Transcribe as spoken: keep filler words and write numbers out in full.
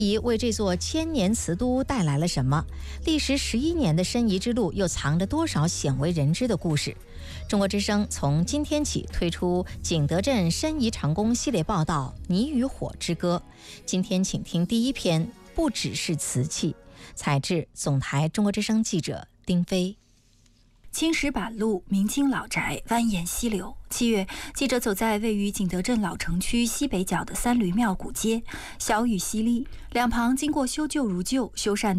仪为这座千年瓷都带来了什么？历时十一年的申遗之路又藏着多少鲜为人知的故事？中国之声从今天起推出景德镇申遗长工系列报道《泥与火之歌》。今天请听第一篇，不只是瓷器。采制总台中国之声记者丁飞。 青石板路，明清老宅蜿蜒溪流。七月，记者走在位于景德镇老城区西北角的三驴庙古街，小雨淅沥，两旁经过修旧如旧、修缮的